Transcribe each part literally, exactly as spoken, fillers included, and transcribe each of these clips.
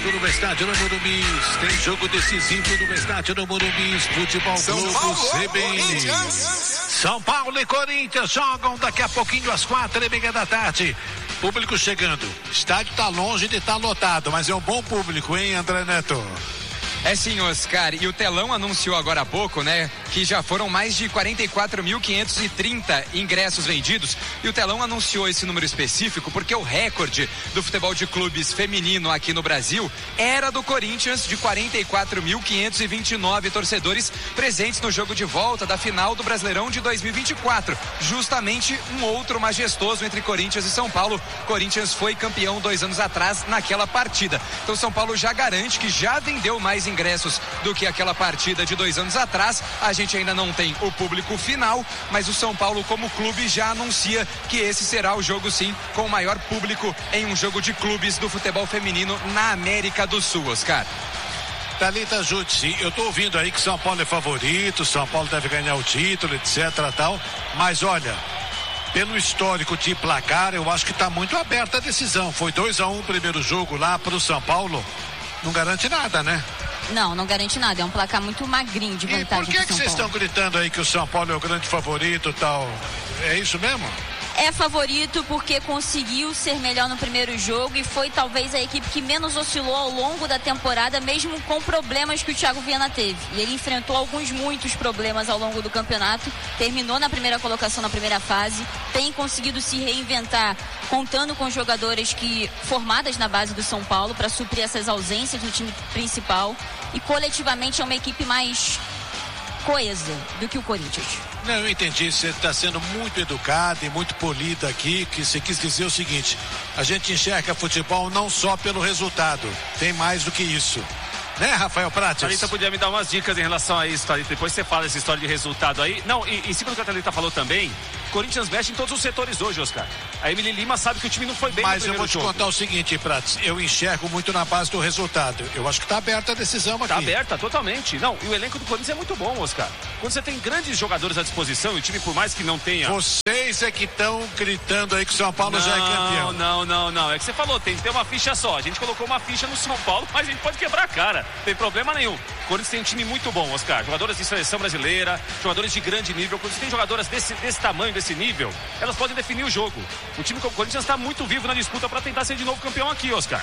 vivo no estádio do Morumbi. Tem jogo decisivo no estádio do Morumbi. Futebol Globo C B N. São Paulo e Corinthians jogam daqui a pouquinho às quatro e meia da tarde. Público chegando. O estádio tá longe de estar tá lotado, mas é um bom público, hein, André Neto? É sim, Oscar, e o Telão anunciou agora há pouco, né, que já foram mais de quarenta e quatro mil quinhentos e trinta ingressos vendidos, e o Telão anunciou esse número específico porque o recorde do futebol de clubes feminino aqui no Brasil era do Corinthians, de quarenta e quatro mil quinhentos e vinte e nove torcedores presentes no jogo de volta da final do Brasileirão de dois mil e vinte e quatro, justamente um outro majestoso entre Corinthians e São Paulo. Corinthians foi campeão dois anos atrás naquela partida, então São Paulo já garante que já vendeu mais ingressos do que aquela partida de dois anos atrás. A gente ainda não tem o público final, mas o São Paulo como clube já anuncia que esse será o jogo sim com o maior público em um jogo de clubes do futebol feminino na América do Sul, Oscar. Thalita Judici, eu tô ouvindo aí que São Paulo é favorito, São Paulo deve ganhar o título, etc tal, mas olha, pelo histórico de placar, eu acho que tá muito aberta a decisão. Foi dois a um o primeiro jogo lá pro São Paulo, não garante nada, né? Não, não garante nada, é um placar muito magrinho de vantagem. E por que que vocês estão gritando aí que o São Paulo é o grande favorito e tal? É isso mesmo? É favorito porque conseguiu ser melhor no primeiro jogo e foi talvez a equipe que menos oscilou ao longo da temporada, mesmo com problemas que o Thiago Viana teve. E ele enfrentou alguns, muitos problemas ao longo do campeonato, terminou na primeira colocação na primeira fase, tem conseguido se reinventar, contando com jogadoras que formadas na base do São Paulo para suprir essas ausências do time principal, e coletivamente é uma equipe mais coesa do que o Corinthians. Não, eu entendi, você está sendo muito educado e muito polido aqui, que você quis dizer o seguinte: a gente enxerga futebol não só pelo resultado, tem mais do que isso. Né, Rafael Prates? Thalita podia me dar umas dicas em relação a isso, Thalita. Depois você fala essa história de resultado aí. Não, e em cima do que a Thalita falou também, Corinthians mexe em todos os setores hoje, Oscar. A Emily Lima sabe que o time não foi bem no Mas eu vou te jogo. contar o seguinte, Prates, eu enxergo muito na base do resultado. Eu acho que está aberta a decisão aqui. Está aberta, totalmente. Não, e o elenco do Corinthians é muito bom, Oscar. Quando você tem grandes jogadores à disposição e o time, por mais que não tenha... Vocês é que estão gritando aí que o São Paulo não, já é campeão. Não, não, não. É que você falou, tem que ter uma ficha só. A gente colocou uma ficha no São Paulo, mas a gente pode quebrar a cara. Não tem problema nenhum. O Corinthians tem um time muito bom, Oscar. Jogadoras de seleção brasileira, jogadores de grande nível. Quando você tem jogadoras desse, desse tamanho, desse nível, elas podem definir o jogo. O time como o Corinthians está muito vivo na disputa para tentar ser de novo campeão aqui, Oscar.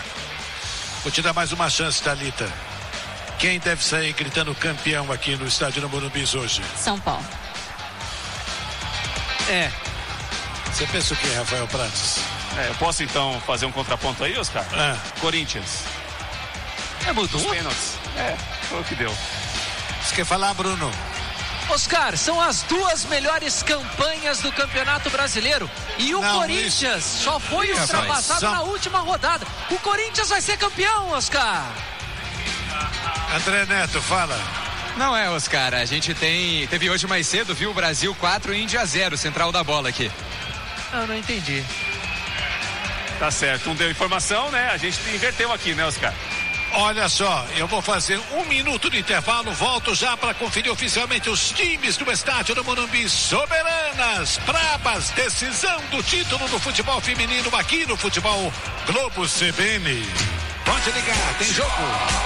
Vou te dar mais uma chance, Thalita. Quem deve sair gritando campeão aqui no estádio do Morumbi hoje? São Paulo. É. Você pensa o quê, Rafael Prates? É, eu posso então fazer um contraponto aí, Oscar? É. Corinthians. É, mudou? Os pênaltis. É, foi o que deu. Você quer falar, Bruno? Oscar, são as duas melhores campanhas do Campeonato Brasileiro e o Não, Corinthians isso... só foi Isso, ultrapassado São... na última rodada. O Corinthians vai ser campeão, Oscar. André Neto, fala. Não é, Oscar, a gente tem, teve hoje mais cedo, viu, o Brasil quatro, Índia zero, central da bola aqui. Eu não entendi. Tá certo, um deu informação, né? A gente inverteu aqui, né, Oscar? Olha só, eu vou fazer um minuto de intervalo, volto já para conferir oficialmente os times do estádio do Morumbi. Soberanas, brabas, decisão do título do futebol feminino aqui no Futebol Globo C B N. Pode ligar, tem jogo.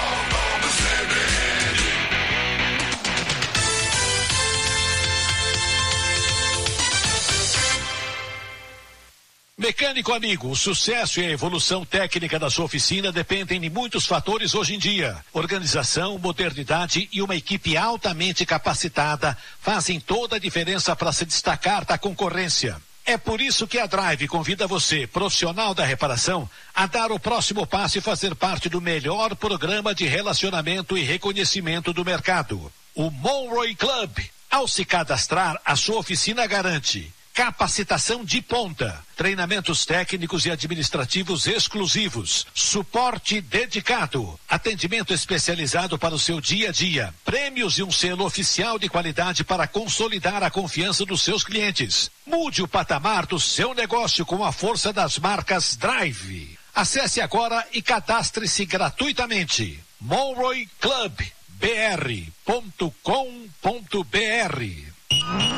Mecânico amigo, o sucesso e a evolução técnica da sua oficina dependem de muitos fatores hoje em dia. Organização, modernidade e uma equipe altamente capacitada fazem toda a diferença para se destacar da concorrência. É por isso que a Drive convida você, profissional da reparação, a dar o próximo passo e fazer parte do melhor programa de relacionamento e reconhecimento do mercado. O Monroe Club. Ao se cadastrar, a sua oficina garante capacitação de ponta, treinamentos técnicos e administrativos exclusivos, suporte dedicado, atendimento especializado para o seu dia a dia, prêmios e um selo oficial de qualidade para consolidar a confiança dos seus clientes. Mude o patamar do seu negócio com a força das marcas Drive. Acesse agora e cadastre-se gratuitamente. monroe club b r ponto com ponto b r